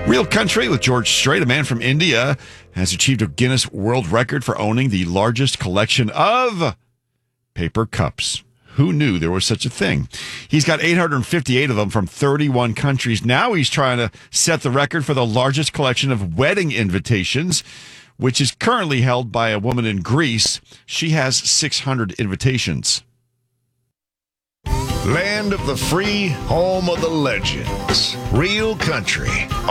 Real Country with George Strait, a man from India, has achieved a Guinness World Record for owning the largest collection of paper cups. Who knew there was such a thing? He's got 858 of them from 31 countries. Now he's trying to set the record for the largest collection of wedding invitations, which is currently held by a woman in Greece. She has 600 invitations. Land of the free, home of the legends. Real Country.